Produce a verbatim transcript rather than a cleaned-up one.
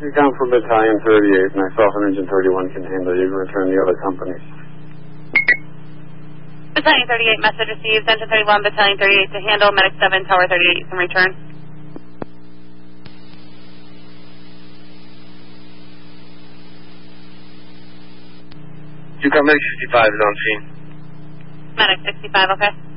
You're down for Battalion thirty-eight, and I saw if Engine thirty-one can handle you. Return the other companies. Battalion thirty-eight, message received. Engine thirty-one, Battalion thirty-eight to handle. Medic seven, Tower thirty-eight, can return. You got Medic sixty-five is on scene. Medic sixty-five, okay.